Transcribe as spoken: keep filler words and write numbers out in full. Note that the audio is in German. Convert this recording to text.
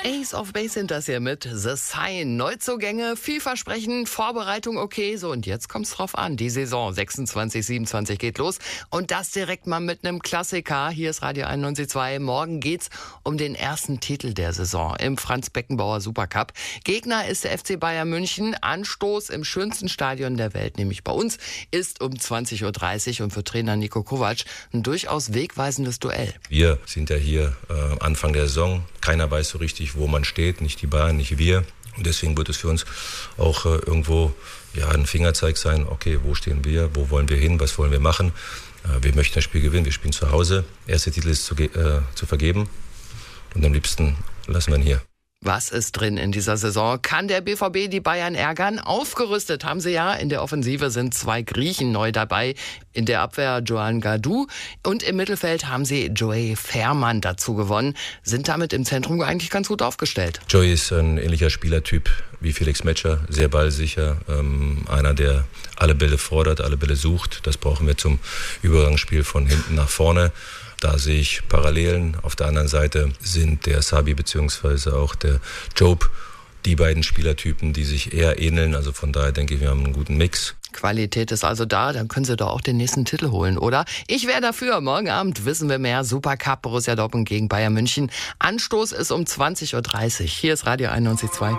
Ace of Base sind das hier mit The Sign. Neuzugänge, vielversprechend, Vorbereitung okay. So, und jetzt kommt's drauf an. Die Saison sechsundzwanzig siebenundzwanzig geht los. Und das direkt mal mit einem Klassiker. Hier ist Radio einundneunzig Komma zwei. Morgen geht's um den ersten Titel der Saison im Franz-Beckenbauer Supercup. Gegner ist der F C Bayern München. Anstoß im schönsten Stadion der Welt, nämlich bei uns, ist um zwanzig Uhr dreißig. Und für Trainer Niko Kovac ein durchaus wegweisendes Duell. Wir sind ja hier äh, Anfang der Saison. Keiner weiß so richtig, wo man steht, nicht die Bayern, nicht wir. Und deswegen wird es für uns auch äh, irgendwo ja, ein Fingerzeig sein, okay, wo stehen wir, wo wollen wir hin, was wollen wir machen. Äh, wir möchten das Spiel gewinnen, wir spielen zu Hause. Erster Titel ist zu, äh, zu vergeben und am liebsten lassen wir ihn hier. Was ist drin in dieser Saison? Kann der B V B die Bayern ärgern? Aufgerüstet haben sie ja. In der Offensive sind zwei Griechen neu dabei. In der Abwehr Joan Gadou. Und im Mittelfeld haben sie Joey Fährmann dazu gewonnen. Sind damit im Zentrum eigentlich ganz gut aufgestellt. Joey ist ein ähnlicher Spielertyp wie Felix Metscher. Sehr ballsicher. Ähm, einer, der alle Bälle fordert, alle Bälle sucht. Das brauchen wir zum Übergangsspiel von hinten nach vorne. Da sehe ich Parallelen. Auf der anderen Seite sind der Sabi bzw. auch der Job die beiden Spielertypen, die sich eher ähneln. Also von daher denke ich, wir haben einen guten Mix. Qualität ist also da, dann können sie doch auch den nächsten Titel holen, oder? Ich wäre dafür. Morgen Abend wissen wir mehr. Supercup Borussia Dortmund gegen Bayern München. Anstoß ist um zwanzig Uhr dreißig. Hier ist Radio einundneunzig Komma zwei.